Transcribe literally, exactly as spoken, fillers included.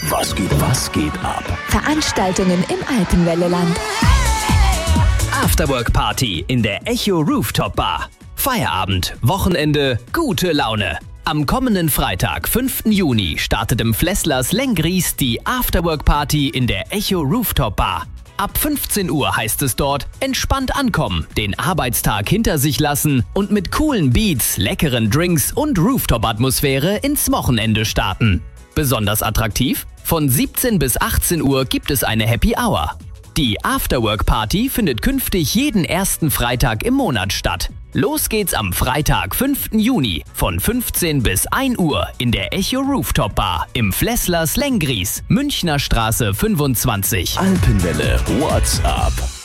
Was geht, was geht ab? Veranstaltungen im Alpenwelleland. Afterwork Party in der Echo Rooftop Bar. Feierabend, Wochenende, gute Laune. Am kommenden Freitag, fünften Juni, startet im Flesslers Lenggries die Afterwork Party in der Echo Rooftop Bar. Ab fünfzehn Uhr heißt es dort, entspannt ankommen, den Arbeitstag hinter sich lassen und mit coolen Beats, leckeren Drinks und Rooftop-Atmosphäre ins Wochenende starten. Besonders attraktiv? Von siebzehn bis achtzehn Uhr gibt es eine Happy Hour. Die Afterwork Party findet künftig jeden ersten Freitag im Monat statt. Los geht's am Freitag, fünften Juni von fünfzehn bis ein Uhr in der Echo Rooftop Bar im Flesslers Lenggries, Münchner Straße fünfundzwanzig. Alpenwelle WhatsApp.